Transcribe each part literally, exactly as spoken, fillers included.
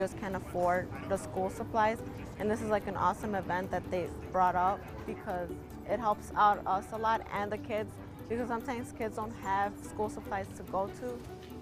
just can't afford the school supplies, and this is like an awesome event that they brought up because it helps out us a lot and the kids, because sometimes kids don't have school supplies to go to.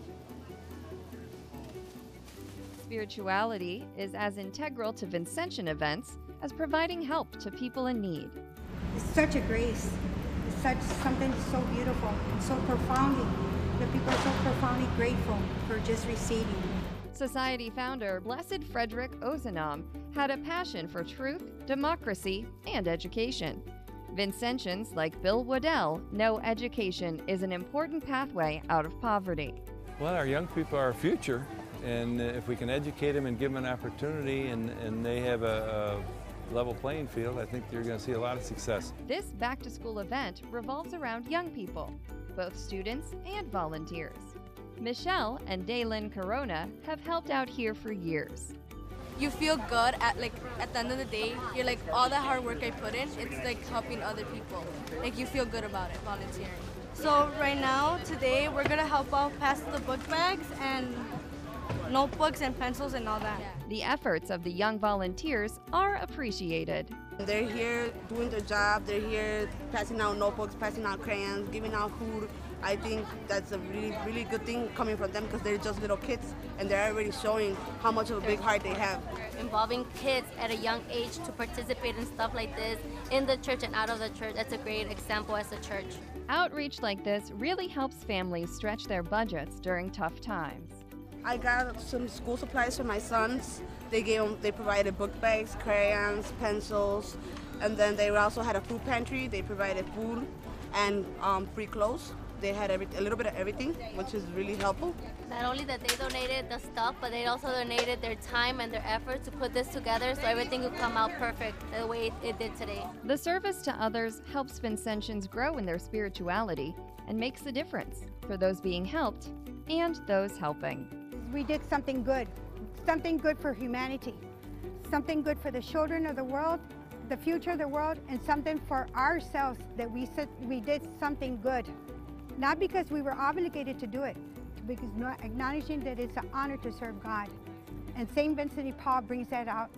Spirituality is as integral to Vincentian events as providing help to people in need. It's such a grace. It's such something so beautiful and so profoundly. The people are so profoundly grateful for just receiving. Society founder Blessed Frederick Ozanam had a passion for truth, democracy, and education. Vincentians like Bill Waddell know education is an important pathway out of poverty. Well, our young people are our future, and if we can educate them and give them an opportunity and, and they have a, a level playing field, I think you're going to see a lot of success. This back-to-school event revolves around young people, both students and volunteers. Michelle and Daylin Corona have helped out here for years. You feel good at like at the end of the day. You're like, all the hard work I put in, it's like helping other people. Like you feel good about it, volunteering. So right now, today, we're gonna help out pass the book bags and notebooks and pencils and all that. The efforts of the young volunteers are appreciated. They're here doing their job. They're here passing out notebooks, passing out crayons, giving out food. I think that's a really, really good thing coming from them because they're just little kids and they're already showing how much of a big heart they have. Involving kids at a young age to participate in stuff like this in the church and out of the church, that's a great example as a church. Outreach like this really helps families stretch their budgets during tough times. I got some school supplies for my sons. They gave them, they provided book bags, crayons, pencils, and then they also had a food pantry. They provided food and um, free clothes. They had every, a little bit of everything, which is really helpful. Not only that they donated the stuff, but they also donated their time and their effort to put this together so everything would come out perfect the way it did today. The service to others helps Vincentians grow in their spirituality and makes a difference for those being helped and those helping. We did something good, something good for humanity, something good for the children of the world, the future of the world, and something for ourselves that we said we did something good. Not because we were obligated to do it, because not acknowledging that it's an honor to serve God. And Saint Vincent de Paul brings that out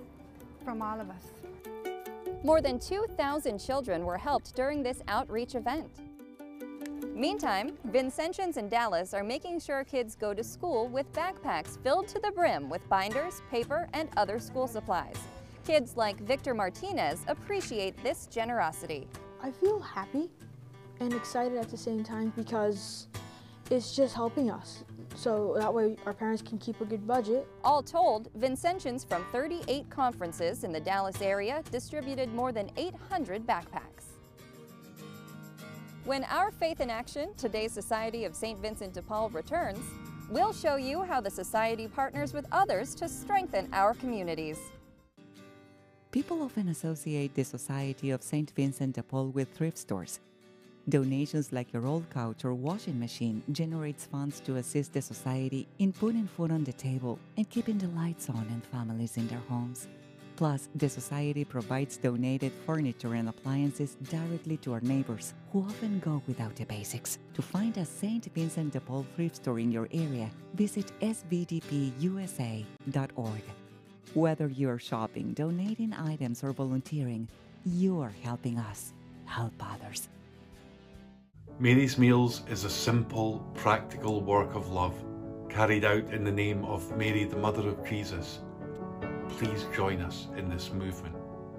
from all of us. More than two thousand children were helped during this outreach event. Meantime, Vincentians in Dallas are making sure kids go to school with backpacks filled to the brim with binders, paper, and other school supplies. Kids like Victor Martinez appreciate this generosity. I feel happy and excited at the same time because it's just helping us. So that way our parents can keep a good budget. All told, Vincentians from thirty-eight conferences in the Dallas area distributed more than eight hundred backpacks. When Our Faith in Action, today's Society of Saint Vincent de Paul returns, we'll show you how the Society partners with others to strengthen our communities. People often associate the Society of Saint Vincent de Paul with thrift stores. Donations like your old couch or washing machine generates funds to assist the Society in putting food on the table and keeping the lights on and families in their homes. Plus, the Society provides donated furniture and appliances directly to our neighbors who often go without the basics. To find a Saint Vincent de Paul thrift store in your area, visit S V D P U S A dot org. Whether you're shopping, donating items, or volunteering, you are helping us help others. Mary's Meals is a simple, practical work of love carried out in the name of Mary, the Mother of Jesus. Please join us in this movement.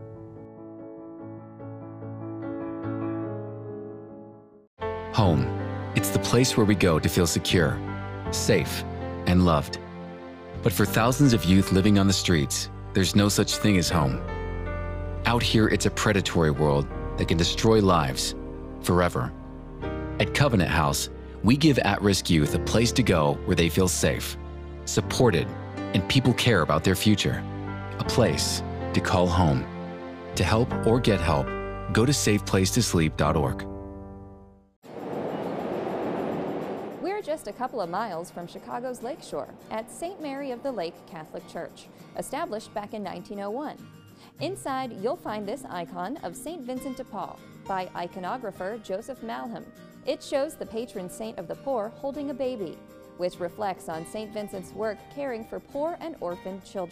Home. It's the place where we go to feel secure, safe, and loved. But for thousands of youth living on the streets, there's no such thing as home. Out here, it's a predatory world that can destroy lives forever. At Covenant House, we give at-risk youth a place to go where they feel safe, supported, and people care about their future. A place to call home. To help or get help, go to safe place to sleep dot org. We're just a couple of miles from Chicago's Lakeshore at Saint Mary of the Lake Catholic Church, established back in nineteen oh one. Inside, you'll find this icon of Saint Vincent de Paul by iconographer Joseph Malham. It shows the patron saint of the poor holding a baby. which reflects on Saint Vincent's work caring for poor and orphaned children.